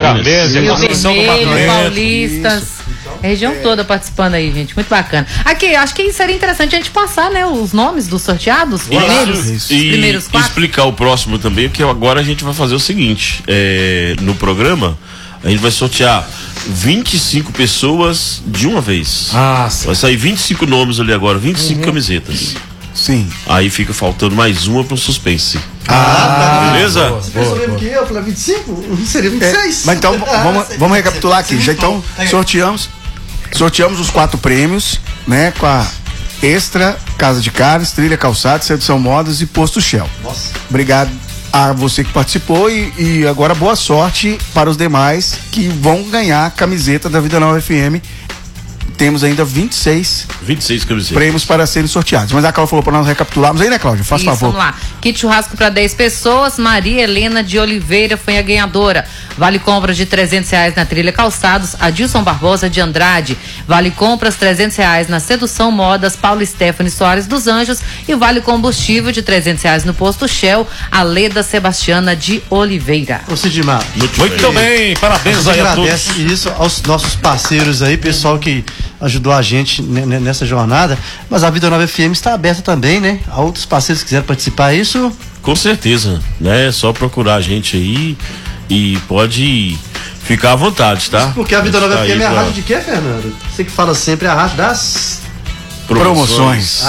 Carmésia, Rio Conceição do Vermelho, Mato Paulistas. A região toda participando aí, gente. Muito bacana. Aqui, acho que seria interessante a gente passar, né, os nomes dos sorteados. Os primeiros E 4. explicar o próximo também, porque agora a gente vai fazer o seguinte: no programa, a gente vai sortear 25 pessoas de uma vez. Vai sair 25 nomes ali agora, 25 camisetas. Sim. Aí fica faltando mais uma pro suspense. Beleza? Você pensou mesmo que eu falei 25? Seria 26. Mas então, vamos recapitular aqui. Já então, sorteamos os 4 prêmios, né? Com a Extra, Casa de Carnes, Trilha Calçados, Sedução Modas e Posto Shell. Nossa. Obrigado a você que participou e agora boa sorte para os demais que vão ganhar a camiseta da Vida Nova FM. Temos ainda 26 camisetas. prêmios para serem sorteados. Mas a Cláudia falou para nós recapitularmos aí, né, Cláudia? Faz favor. Vamos lá. Kit churrasco para 10 pessoas. Maria Helena de Oliveira foi a ganhadora. Vale compras de R$300 na Trilha Calçados. Adilson Barbosa de Andrade. Vale compras R$300 na Sedução Modas. Paulo Stephanie Soares dos Anjos. E vale combustível de R$300 no Posto Shell. Aleda Sebastiana de Oliveira. Ô Sidmar, Muito bem, parabéns aí a todos. agradece isso aos nossos parceiros aí, pessoal que ajudou a gente nessa jornada, mas a Vida Nova FM está aberta também, né? A outros parceiros que quiserem participar, isso? Com certeza, né? É só procurar a gente aí e pode ficar à vontade, tá? Porque a Vida Nova Tá FM aí é a pra rádio de quê, Fernando? Você que fala sempre, é a rádio das Promoções.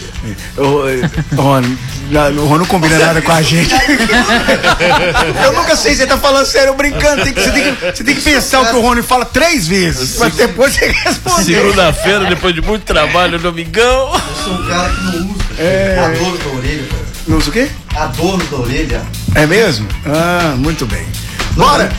O Rony não combina nada com a gente. Eu nunca sei se ele tá falando sério ou brincando. Você tem que pensar o que o Rony fala 3 vezes, mas depois você responde. Segunda-feira, depois de muito trabalho, domingão. Eu sou um cara que não usa adorno da orelha, cara. Não usa o quê? Adorno da orelha. É mesmo? Muito bem. Bora!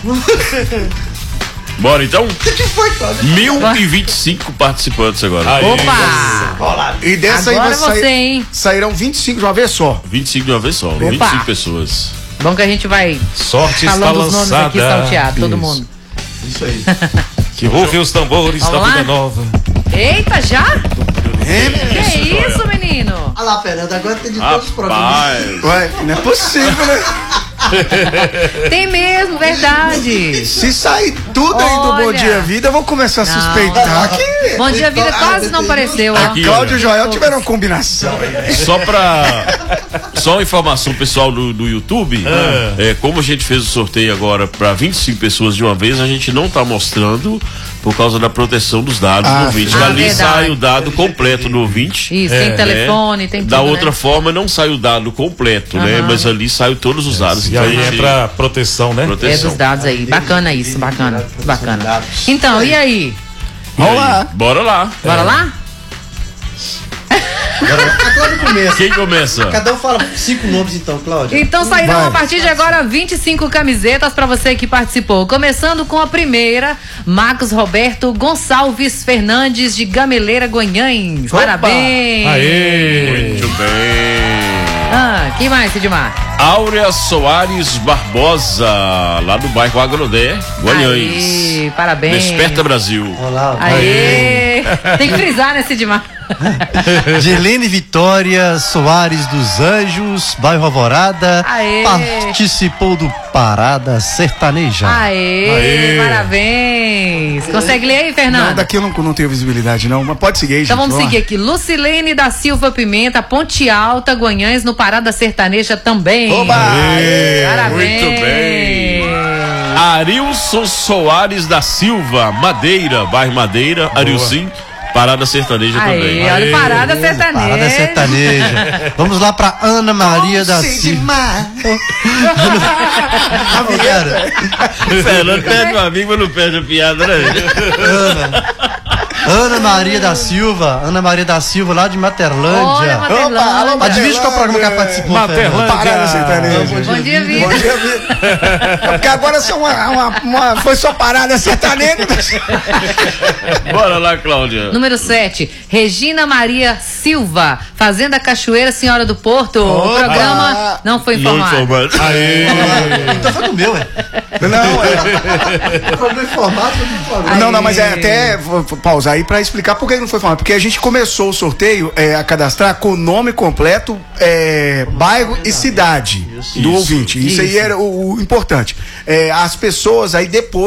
Bora então? O que foi, Cláudio? 1025 participantes agora. Aí. Opa! E dessa Agora aí você, hein? sairão 25 de uma vez só. 25 de uma vez só, 25 pessoas. Bom que a gente vai Sorte está falando os nomes aqui lançada. salteados, todo mundo. Isso aí. Que rufe os tambores Vamos da lá? Vida Nova. Eita, já? Que isso, menino? Olha lá, Fernando, agora tem de todos os programas. Rapaz, Ué, não é possível, né? Tem mesmo, verdade. Se sair tudo aí do Bom Olha. Dia Vida, eu vou começar a Não. suspeitar que Bom Dia Vida quase não apareceu, ó. Aqui, Cláudio e Joel tiveram uma combinação. só uma informação pessoal do YouTube, como a gente fez o sorteio agora para 25 pessoas de uma vez, a gente não tá mostrando por causa da proteção dos dados do ouvinte. Ali verdade. sai o dado completo do ouvinte. Isso, tem telefone, tem tudo, Da outra né? forma não sai o dado completo, né? Mas ali sai todos os dados. E aí entra a proteção, né? É dos dados aí. Bacana isso, bacana. Bacana. Então, e aí? Vamos lá. Bora lá. Bora lá? A Cláudia começa. Quem começa? Cada um fala 5 nomes então, Cláudia. Então sairão Vai. a partir de agora 25 camisetas para você que participou. Começando com a primeira, Marcos Roberto Gonçalves Fernandes de Gameleira, Goiânia. Parabéns. Aê! Muito bem. Quem mais, Sidmar? Áurea Soares Barbosa, lá do bairro Agrodé, Goiânia. Aê, parabéns. Desperta Brasil. Olá. Aê. Tem que frisar, né, Sidmar? Gelene Vitória Soares dos Anjos, bairro Alvorada, Aê. participou do Parada Sertaneja. Aê, parabéns. Consegue ler aí, Não, Fernando? daqui eu não tenho visibilidade, não. Mas pode seguir aí, Então gente. vamos seguir aqui. Lucilene da Silva Pimenta, Ponte Alta, Goiânia, no Parada Sertaneja também. Oba! Aê. Parabéns. Muito bem. Arilson Soares da Silva, Madeira, bairro Madeira, Arilcim, Parada Sertaneja também. Aí, olha o Parada Sertaneja. Parada Sertaneja. Vamos lá pra Ana Maria da Silva. O Fernando perde o amigo, mas não perde a piada, né? Ana Maria da Silva. Ana Maria da Silva, lá de Olha, Materlândia. Materlândia. Adivinha qual programa que ela participou, Materlândia. Parada sertaneja. Bom dia, vida. Bom dia, vida. Porque agora foi só parada sertaneja. Bora lá, Cláudia. Número 7, Regina Maria Silva, Fazenda Cachoeira, Senhora do Porto. O programa não foi informado. Aê! Então foi do meu, é. Não, Problema informado, foi do Flamengo. não, mas é até vou pausar aí pra explicar por que não foi falado. Porque a gente começou o sorteio a cadastrar com o nome completo, bairro e cidade do ouvinte. Isso aí era o importante. As pessoas aí depois